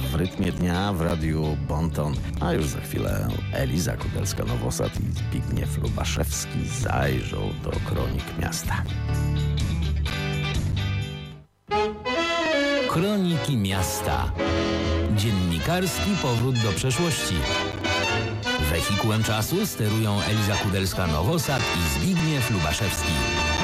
w rytmie dnia w Radiu Bonton. A już za chwilę Eliza Kudelska-Nowosad i Zbigniew Lubaszewski zajrzą do kronik miasta. Kroniki miasta. Dziennikarski powrót do przeszłości. Wehikułem czasu sterują Eliza Kudelska-Nowosad i Zbigniew Lubaszewski.